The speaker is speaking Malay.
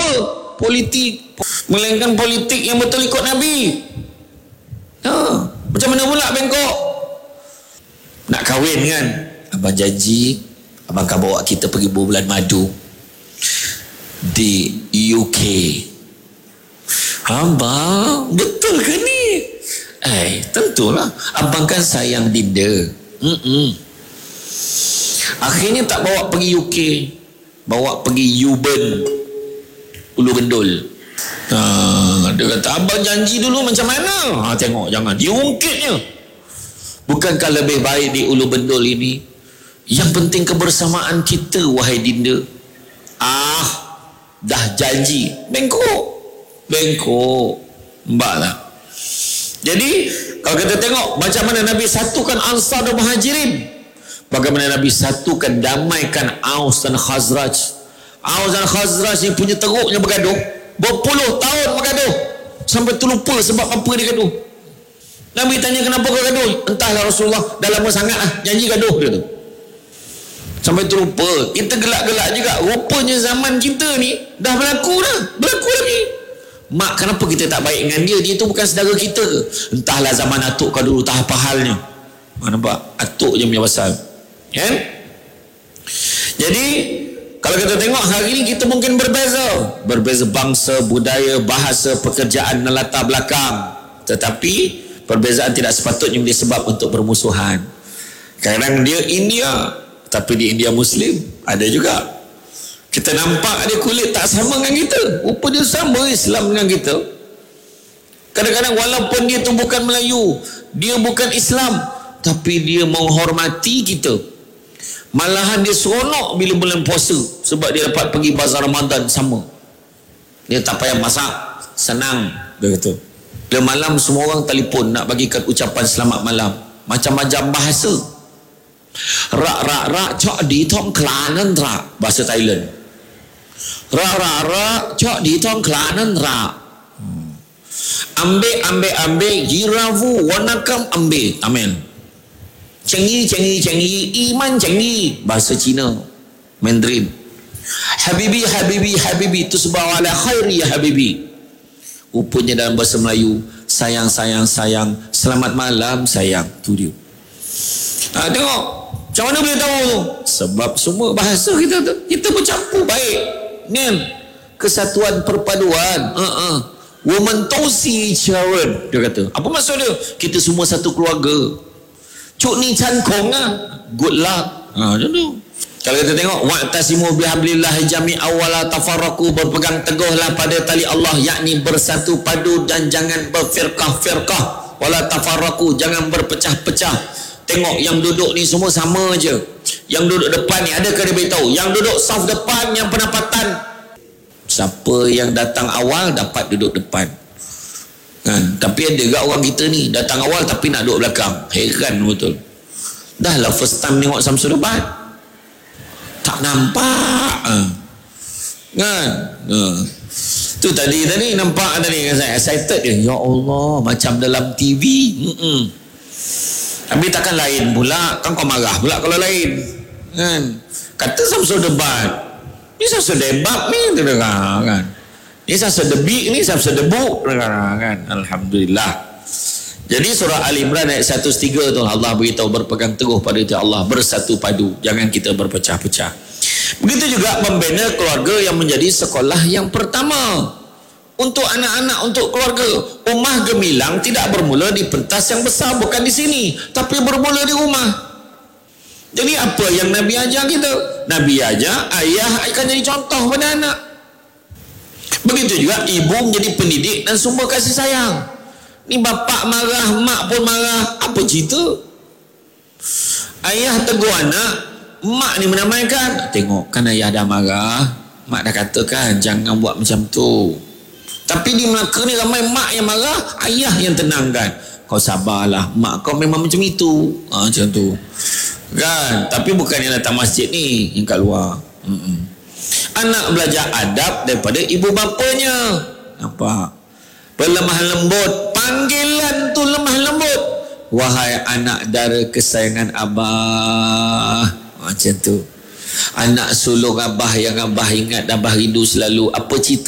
politik, melainkan politik yang betul ikut Nabi. Macam mana pula bengkok? Nak kahwin kan, abang janji abang akan bawa kita pergi berbulan madu di UK. Abang, betul ke ni? Tentulah, abang kan sayang Dinda. Akhirnya tak bawa pergi UK, bawa pergi Yuban, Ulu Bendul. Dia kata, abang janji dulu macam mana? Tengok, jangan diungkitnya. Bukankah lebih baik di Ulu Bendul ini? Yang penting kebersamaan kita, wahai Dinda. Dah janji, bengkok. Mbak lah. Jadi kalau kita tengok macam mana Nabi satukan Ansar dan Muhajirin, bagaimana Nabi satukan, damaikan Aus dan Khazraj. Aus dan Khazraj ni punya teruknya bergaduh, berpuluh tahun bergaduh, sampai terlupa sebab apa dia gaduh. Nabi tanya, kenapa kau gaduh? Entahlah Rasulullah, dah lama sangat lah janji gaduh dia tu, sampai terlupa. Kita gelak-gelak juga, rupanya zaman kita ni dah berlaku lagi. Mak, kenapa kita tak baik dengan dia? Dia tu bukan saudara kita ke? Entahlah zaman atuk kau dulu, tak apa halnya. Nampak? Atuk je punya pasal. Kan? Jadi kalau kita tengok hari ini, kita mungkin berbeza bangsa, budaya, bahasa, pekerjaan dan latar belakang, tetapi perbezaan tidak sepatutnya menjadi sebab untuk bermusuhan. Kadang dia India, tapi di India Muslim ada juga. Kita nampak dia kulit tak sama dengan kita, rupa dia sama Islam dengan kita. Kadang-kadang walaupun dia tu bukan Melayu, dia bukan Islam, tapi dia menghormati kita. Malahan dia seronok bila bulan puasa, sebab dia dapat pergi bazar Ramadan sama. Dia tak payah masak, senang dia kata. Bila malam semua orang telefon nak bagikan ucapan selamat malam, macam-macam bahasa. Rak cok di tong kelanan rak, bahasa Thailand. Rak cok di tong kelanan rak. Ambe giravu wanakam ambe. Amin. Cengi iman cengi, bahasa Cina, Mandarin. Habibi tusbah ala khairi ya habibi. Rupanya dalam bahasa Melayu, sayang, selamat malam sayang, tu dia. Tengok macam mana boleh tahu tu? Sebab semua bahasa kita tu, kita bercampur baik kan? Kesatuan perpaduan. Woman tosi charon, dia kata. Apa maksud dia? Kita semua satu keluarga. Cuk ni chan kong good luck. Macam tu. Kalau kita tengok, wa'tasimu bihablillah jami awala tafarraqu, berpegang teguhlah pada tali Allah, yakni bersatu padu dan jangan berfirqah, wala tafarraqu, jangan berpecah-pecah. Tengok yang duduk ni semua sama je. Yang duduk depan ni, adakah dia beritahu? Yang duduk saf depan yang pendapatan, siapa yang datang awal dapat duduk depan kan? Tapi ada juga orang kita ni datang awal tapi nak duduk belakang. Heran betul. Dah lah first time tengok Samsul debat, tak nampak kan? Tu tadi nampak tadi saya excited dia, ya Allah, macam dalam TV. Tapi takkan lain pula, kan kau marah pula kalau lain kan? Kata Samsul debat, ni Samsul debat ni kan? Ni Samsul debik, ni Samsul debuk kan? Alhamdulillah. Jadi surah Ali Imran ayat 103 tu Allah beritahu, berpegang teguh pada itu Allah, bersatu padu, jangan kita berpecah-pecah. Begitu juga membina keluarga yang menjadi sekolah yang pertama untuk anak-anak, untuk keluarga. Rumah gemilang tidak bermula di pentas yang besar, bukan di sini, tapi bermula di rumah. Jadi apa yang Nabi ajar kita? Nabi ajar ayah akan jadi contoh pada anak. Begitu juga ibu menjadi pendidik dan sumber kasih sayang. Ni bapak marah, mak pun marah, apa cerita? Ayah tegur anak, mak ni menamaikan. Tengok kan ayah dah marah, mak dah katakan jangan buat macam tu. Tapi di Melaka ni ramai mak yang marah, ayah yang tenangkan. Kau sabarlah, mak kau memang macam itu. Macam tu kan? Tapi bukan yang datang masjid ni, yang kat luar. Anak belajar adab daripada ibu bapanya. Nampak? Berlemah lembut, panggilan tu lemah lembut. Wahai anak dara kesayangan abah. Macam tu. Anak sulung abah yang abah ingat, abah rindu selalu. Apa cerita